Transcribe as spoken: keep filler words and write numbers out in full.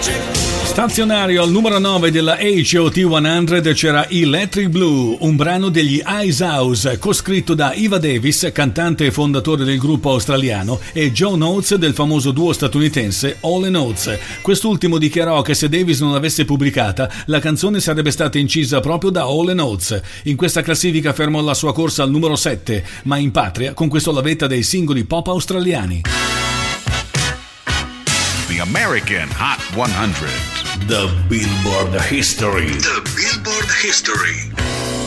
Stazionario al numero nove della H O T cento c'era Electric Blue, un brano degli Ice House, coscritto da Eva Davis, cantante e fondatore del gruppo australiano, e John Oates del famoso duo statunitense Hall and Oates. Quest'ultimo dichiarò che se Davis non l'avesse pubblicata, la canzone sarebbe stata incisa proprio da Hall and Oates. In questa classifica fermò la sua corsa al numero sette, ma in patria conquistò la vetta dei singoli pop australiani. The American Hot one hundred. The Billboard History. The Billboard History.